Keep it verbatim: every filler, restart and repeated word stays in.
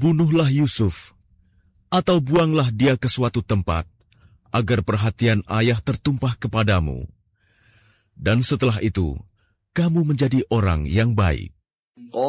bunuhlah Yusuf, atau buanglah dia ke suatu tempat, agar perhatian ayah tertumpah kepadamu. Dan setelah itu, kamu menjadi orang yang baik.